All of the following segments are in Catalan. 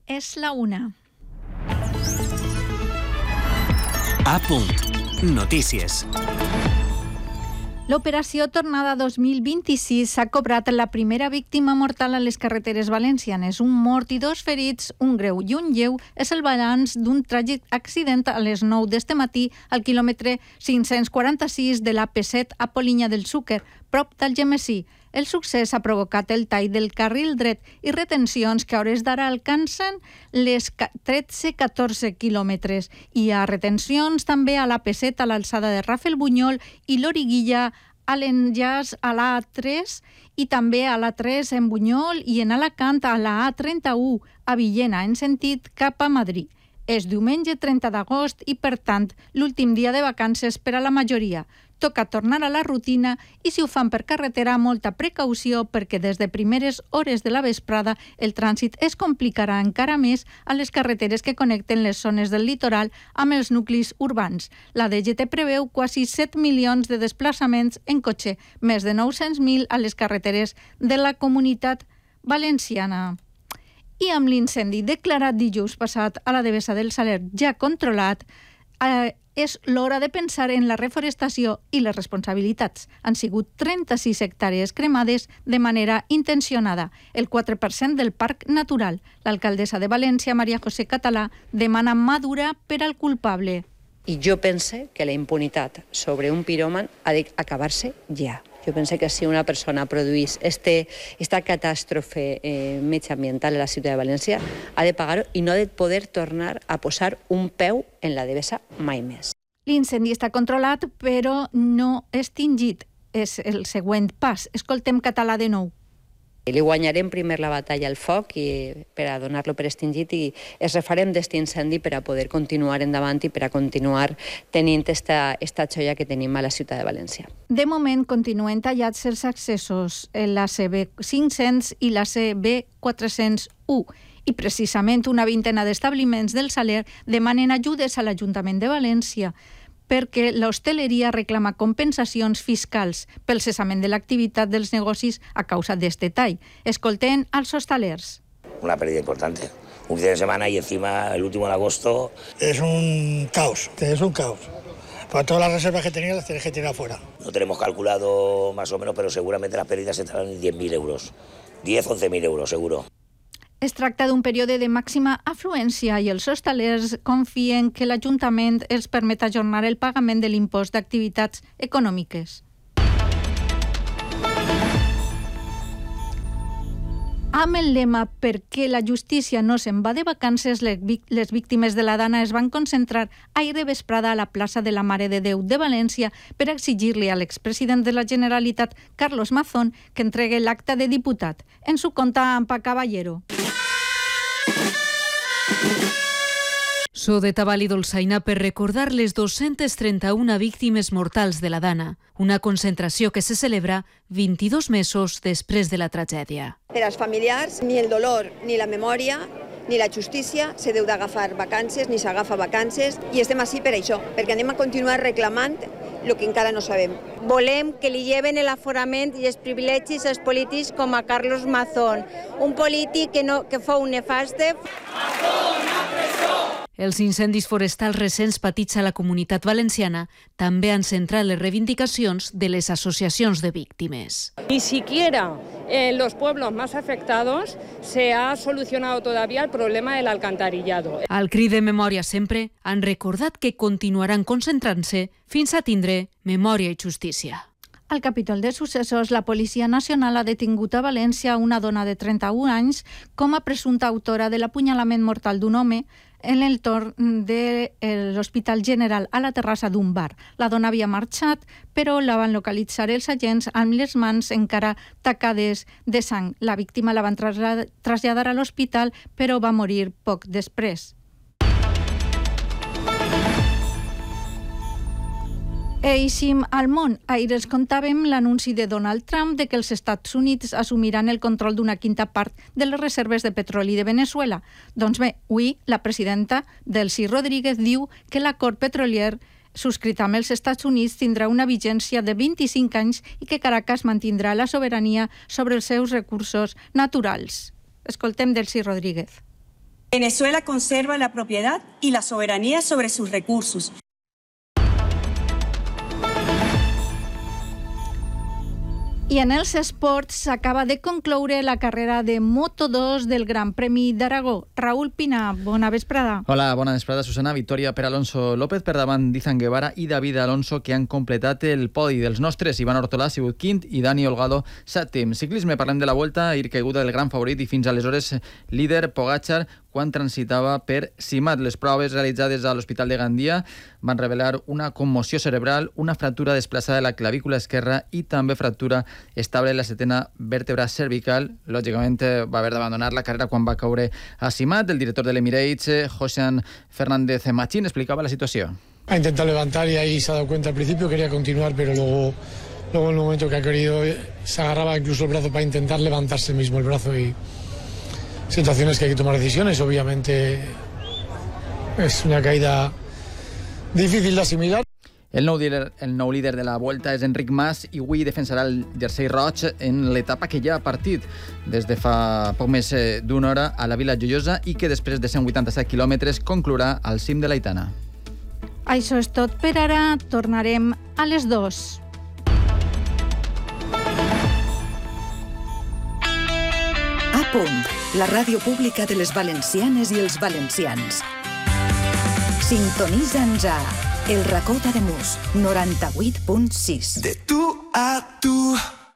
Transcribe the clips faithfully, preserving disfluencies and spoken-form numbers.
És la una. A punt. Notícies. L'operació Tornada dos mil vint-i-sis s'ha cobrat la primera víctima mortal a les carreteres valencianes. Un mort i dos ferits, un greu i un lleu, és el balanç d'un tràgic accident a les nou d'este matí al quilòmetre cinc-cents quaranta-sis de l'A P set a Polinyà del Xúquer, prop d'Algemesí. El succés ha provocat el tall del carril dret i retencions que a hores d'ara alcancen les tretze a catorze quilòmetres. Hi ha retencions també a l'A P set a l'alçada de Rafelbunyol i l'Origuilla a l'enllaç a l'A tres i també a l'A tres en Bunyol i en Alacant a la A trenta-u a Villena en sentit cap a Madrid. És diumenge trenta d'agost i, per tant, l'últim dia de vacances per a la majoria. Toca tornar a la rutina i, si ho fan per carretera, molta precaució perquè des de primeres hores de la vesprada el trànsit es complicarà encara més a les carreteres que connecten les zones del litoral amb els nuclis urbans. La D G T preveu quasi set milions de desplaçaments en cotxe, més de nou-cents mil a les carreteres de la Comunitat Valenciana. I amb l'incendi declarat dijous passat a la Devesa del Saler ja controlat, eh, és l'hora de pensar en la reforestació i les responsabilitats. Han sigut trenta-sis hectàrees cremades de manera intencionada, el quatre per cent del parc natural. L'alcaldessa de València, Maria José Català, demana mà dura per al culpable. I jo pense que la impunitat sobre un piròman ha d'acabar-se ja. Jo pense que si una persona produís este, esta catàstrofe eh, mediambiental a la ciutat de València, ha de pagar-ho i no ha de poder tornar a posar un peu en la Devesa mai més. L'incendi està controlat, però no extingit. És el següent pas. Escoltem Català de nou. Li guanyarem primer la batalla al foc i per a donar-lo per extingit i es refarem d'este incendi per a poder continuar endavant i per a continuar tenint esta, esta xoia que tenim a la ciutat de València. De moment continuen tallats els accessos en la C B cinc-cents i la C B quatre-cents u i precisament una vintena d'establiments del Saler demanen ajudes a l'Ajuntament de València perquè l'hostaleria reclama compensacions fiscals pel cessament de l'activitat dels negocis a causa d'este tall. Escolten als hostalers. Una pérdida importante. Un fin de semana y encima el último de agosto. Es un caos, es un caos. Para todas las reservas que tenías las tienes que tirar fuera. No tenemos calculado más o menos, pero seguramente las pérdidas estarán en diez mil euros. diez a once mil euros, seguro. Es tracta d'un període de màxima afluència i els hostalers confien que l'Ajuntament els permet ajornar el pagament de l'impost d'activitats econòmiques. Amb el lema «Per què la justícia no se'n va de vacances», les víctimes de la Dana es van concentrar ahir de vesprada a la plaça de la Mare de Déu de València per exigir-li a l'expresident de la Generalitat, Carlos Mazón, que entregue l'acta de diputat. En su compta Ampa Caballero. So de Tabal i Dolçaina per recordar les dos-centes trenta-una víctimes mortals de la Dana, una concentració que se celebra vint-i-dos mesos després de la tragèdia. Per als familiars, ni el dolor ni la memòria ni la justícia se deu d'agafar vacances, ni s'agafa vacances, i estem així per això, perquè anem a continuar reclamant el que encara no sabem. Volem que li lleven l'aforament i els privilegis als polítics com a Carlos Mazón, un polític que, no, que fou nefaste. Els incendis forestals recents patits a la Comunitat Valenciana també han centrat les reivindicacions de les associacions de víctimes. Ni siquiera en los pueblos más afectados se ha solucionado todavía el problema del alcantarillado. Al crit de memòria sempre han recordat que continuaran concentrant-se fins a tindre memòria i justícia. Al capítol de successos, la Policia Nacional ha detingut a València una dona de trenta-un anys com a presumpta autora de l'apunyalament mortal d'un home en l'entorn de l'Hospital General a la terrassa d'un bar. La dona havia marxat, però la van localitzar els agents amb les mans encara tacades de sang. La víctima la van traslladar a l'hospital, però va morir poc després. Eixim al món. Ahir els contàvem l'anunci de Donald Trump de que els Estats Units assumiran el control d'una quinta part de les reserves de petroli de Venezuela. Doncs bé, avui la presidenta Delcy Rodríguez diu que l'acord petrolier subscrit amb els Estats Units tindrà una vigència de vint-i-cinc anys i que Caracas mantindrà la sobirania sobre els seus recursos naturals. Escoltem Delcy Rodríguez. Venezuela conserva la propiedad y la soberanía sobre sus recursos. I en els esports s'acaba de concloure la carrera de Moto dos del Gran Premi d'Aragó. Raúl Pina, bona vesprada. Hola, bona vesprada, Susana. Victòria per Alonso López per davant d'Izan Guevara i David Alonso, que han completat el podi dels nostres. Ivan Ortolà ha sigut quint i Dani Olgado sèptim. Ciclisme, parlem de la Volta, ir caiguda del gran favorit i fins aleshores líder Pogačar quan transitava per Simat. Les proves realitzades a l'Hospital de Gandia van revelar una commoció cerebral, una fractura desplaçada de la clavícula esquerra i també fractura estable en la setena vèrtebra cervical. Lògicament va haver d'abandonar la carrera quan va caure a Simat. El director de l'Emirates, Josean Fernández Machín, explicaba la situación. Ha intentado levantar y ahí se ha dado cuenta al principio, quería continuar, pero luego, luego en el momento que ha querido se agarraba incluso el brazo para intentar levantarse mismo el brazo y situaciones que hay que tomar decisiones. Obviamente es una caída difícil de asimilar. El nou, líder, el nou líder de la Volta és Enric Mas i avui defensarà el jersei roig en l'etapa que ja ha partit des de fa poc més d'una hora a la Vila Joiosa i que després de cent vuitanta-set quilòmetres conclourà al cim de l'Aitana. Això és tot per ara. Tornarem a les dues. A punt, la ràdio pública de les valencianes i els valencians. Sintonitza'ns a El racó d'Ademús, noranta-vuit punt sis. De tu a tu.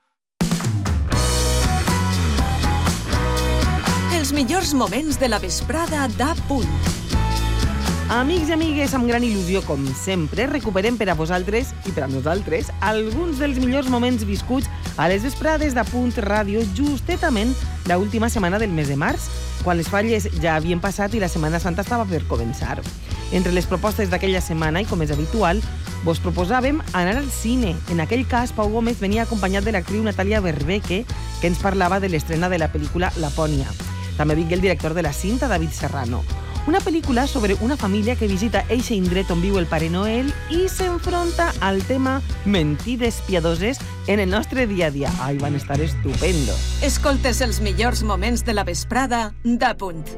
Els millors moments de la vesprada d'A punt. Amics i amigues, amb gran il·lusió, com sempre, recuperem per a vosaltres i per a nosaltres alguns dels millors moments viscuts a les vesprades d'A punt Ràdio justetament l'última setmana del mes de març, quan les falles ja havien passat i la Setmana Santa estava per començar. Entre les propostes d'aquella setmana, i com és habitual, vos proposàvem anar al cine. En aquell cas, Pau Gómez venia acompanyat de l'actriu Natàlia Berbeque, que ens parlava de l'estrena de la pel·lícula Lapònia. També vingué el director de la cinta, David Serrano. Una pel·lícula sobre una família que visita eixe indret on viu el Pare Noel i s'enfronta al tema mentides piadoses en el nostre dia a dia. Ai, van estar estupendo. Escoltes els millors moments de la vesprada d'A punt.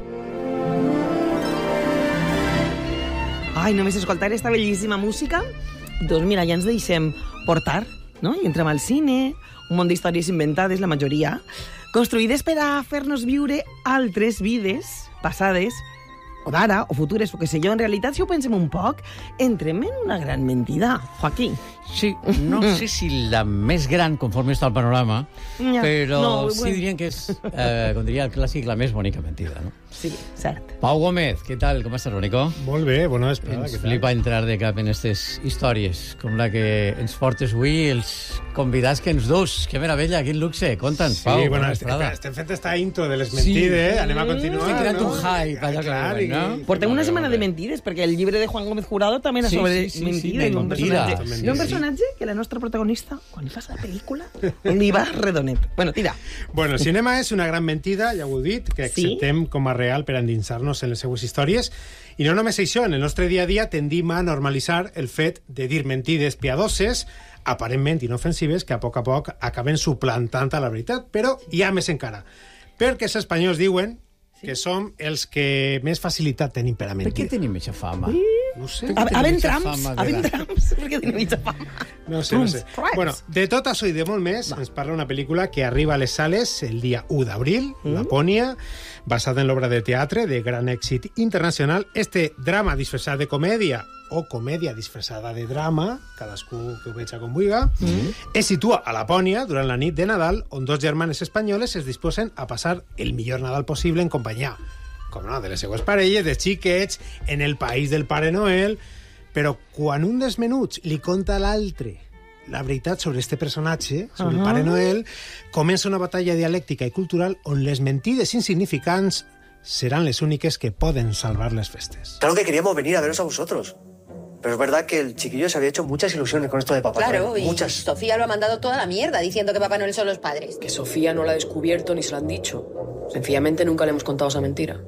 Ai, només escoltar esta bellíssima música, doncs mira, ja ens deixem portar, no? I entrem al cine, un munt d'històries inventades, la majoria, construïdes per a fer-nos viure altres vides passades, o d'ara, o futures, o què sé jo. En realitat, si ho pensem un poc, entrem en una gran mentida. Joaquín. Sí, no sé si la més gran, conforme està el panorama, ja, però no, sí bueno. Dirien que és, eh, com diria el clàssic, la més bonica mentida, no? Sí, cert. Pau Gómez, què tal? Com estàs, Bonico? Molt bé, bona vesprada. Ens flipa entrar de cap en aquestes històries, com la que ens portes avui, els convidats que ens dus. Que meravella, quin luxe. Conta'ns, sí, Pau, bueno, bona vesprada. Estem fent esta intro de les mentides, sí. Anem a continuar, Estem creant no? un hype, allò que diuen, no? Portem una setmana de mentides, perquè el llibre de Juan Gómez Jurado també era sí, sobre sí, sí, mentida. sí, I un mentida. personatge, i un personatge que la nostra protagonista, quan li fas la pel·lícula, li va redonet. Bueno, tira. Bueno, cinema és una gran mentida, ja ho he dit, que acceptem sí? com a real per endinsar-nos en les seues històries. I no només això, en el nostre dia a dia tendim a normalitzar el fet de dir mentides piadoses, aparentment inofensives, que a poc a poc acaben suplantant a la veritat. Però hi ha més encara. Perquè els espanyols diuen que som els que més facilitat tenim per a mentir. Per què tenim aquesta fama? No sé. Havent trams, havent trams, per què tenim aquesta fama? No sé, no sé. Bueno, de tot això i de molt més ens parla una pel·lícula que arriba a les sales el dia u d'abril, Lapònia, basada en l'obra de teatre de gran èxit internacional. Este drama disfressat de comèdia o comèdia disfressada de drama, cadascú que ho veja com vulgui, mm. es situa a Lapònia durant la nit de Nadal, on dos germanes espanyoles es disposen a passar el millor Nadal possible en companyia, com no, de les seues parelles, de xiquets, en el país del Pare Noel. Però quan un dels menuts li conta a l'altre la veritat sobre este personatge, sobre uh -huh. el Pare Noel, comença una batalla dialèctica i cultural on les mentides insignificants seran les úniques que poden salvar les festes. Claro que queríamos venir a veros a vosotros. Pero es verdad que el chiquillo se había hecho muchas ilusiones con esto de Papá Noel. Claro, y muchas. Sofía lo ha mandado toda la mierda diciendo que Papá Noel son los padres. Que Sofía no lo ha descubierto ni se lo han dicho. Sencillamente nunca le hemos contado esa mentira.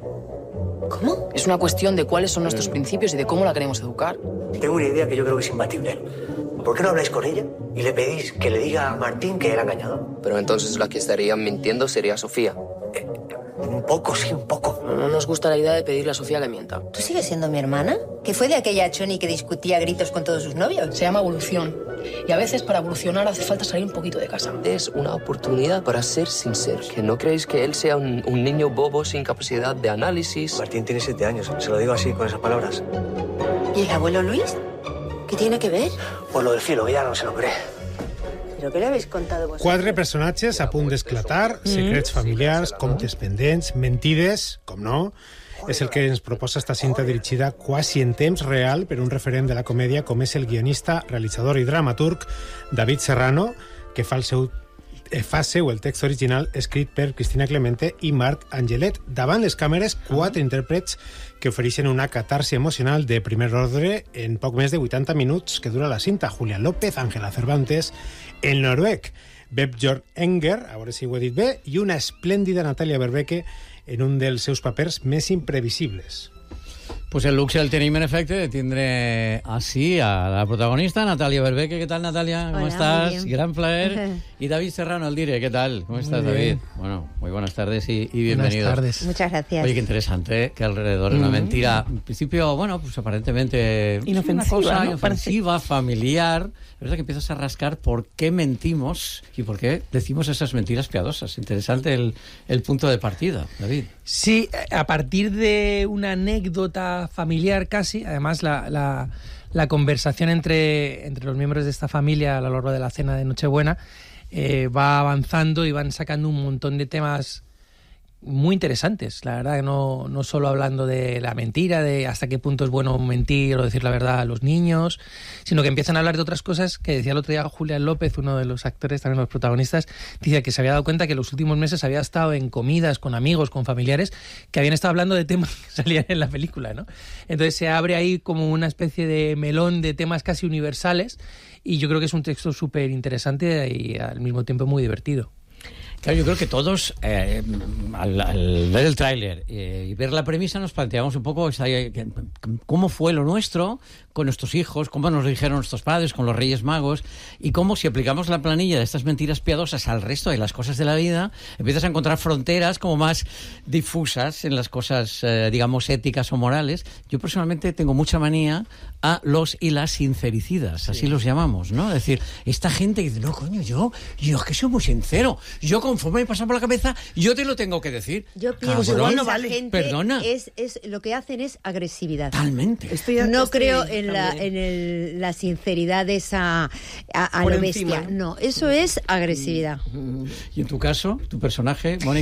¿Cómo? Es una cuestión de cuáles son nuestros principios y de cómo la queremos educar. Tengo una idea que yo creo que es imbatible. ¿Por qué no habláis con ella y le pedís que le diga a Martín que era engañado? Pero entonces la que estaría mintiendo sería Sofía. Eh, un poco, sí, un poco. No, no nos gusta la idea de pedirle a Sofía que mienta. ¿Tú sigues siendo mi hermana? ¿Que fue de aquella choni que discutía a gritos con todos sus novios? Se llama evolución. Y a veces para evolucionar hace falta salir un poquito de casa. Es una oportunidad para ser sincero. Que no creéis que él sea un, un niño bobo sin capacidad de análisis. Martín tiene siete años, se lo digo así, con esas palabras. ¿Y el abuelo Luis? ¿Qué tiene que ver? Pues lo del filo, que ya no se lo cree. ¿Pero qué le habéis contado vosotros? Quatre personatges a punt d'esclatar, secrets familiars, comptes pendents, mentides, com no. És el que ens proposa esta cinta dirigida quasi en temps real per un referent de la comèdia com és el guionista, realitzador i dramaturg David Serrano, que fa el seu fa seu el text original escrit per Cristina Clemente i Marc Angelet. Davant les càmeres, quatre intèrprets que ofereixen una catarsi emocional de primer ordre en poc més de vuitanta minuts que dura la cinta. Julián López, Ángela Cervantes, el noruec Beb Jørg Enger, a veure si ho he dit bé, i una esplèndida Natàlia Berbeque en un dels seus papers més imprevisibles. Pues el luxe el tenim, en efecte, de tindre así a la protagonista, Natalia Berbeque. ¿Qué tal, Natalia? ¿Cómo Hola, estás? Gran placer. Y David Serrano, el dire, ¿qué tal? ¿Cómo estás, muy David? bien. Bueno, muy buenas tardes y, y bienvenidos. Buenas tardes. Muchas gracias. Oye, qué interesante, ¿eh? Que alrededor de una mentira, en principio, bueno, pues aparentemente inofensiva, una cosa ¿no? inofensiva, familiar. Es verdad que empiezas a rascar por qué mentimos y por qué decimos esas mentiras piadosas. Interesante el, el punto de partida, David. Sí, a partir de una anécdota familiar casi, además la, la, la conversación entre, entre los miembros de esta familia a lo largo de la cena de Nochebuena eh, va avanzando y van sacando un montón de temas muy interesantes, la verdad, que no, no solo hablando de la mentira, de hasta qué punto es bueno mentir o decir la verdad a los niños, sino que empiezan a hablar de otras cosas que decía el otro día Julián López, uno de los actores, también los protagonistas, decía que se había dado cuenta que los últimos meses había estado en comidas con amigos, con familiares, que habían estado hablando de temas que salían en la película, ¿no? Entonces se abre ahí como una especie de melón de temas casi universales y yo creo que es un texto súper interesante y al mismo tiempo muy divertido. Claro, yo creo que todos, eh, al, al ver el tráiler eh, y ver la premisa, nos planteamos un poco esa, eh, cómo fue lo nuestro con nuestros hijos, cómo nos lo dijeron nuestros padres, con los Reyes Magos, y cómo si aplicamos la planilla de estas mentiras piadosas al resto de las cosas de la vida, empiezas a encontrar fronteras como más difusas en las cosas, eh, digamos, éticas o morales. Yo personalmente tengo mucha manía a los y las sincericidas, así sí. los llamamos, ¿no? Es decir, esta gente que dice, no, coño, yo, yo es que soy muy sincero, yo conforme me pasa por la cabeza, yo te lo tengo que decir. Yo pienso Cabrón, que no esa vale. gente Perdona. Es, es, lo que hacen es agresividad. Totalmente. Estoy, no estoy creo en, la, en el, la sinceridad esa a, a lo bestia. Encima, ¿no? No, eso es agresividad. Y en tu caso, tu personaje, Mónica.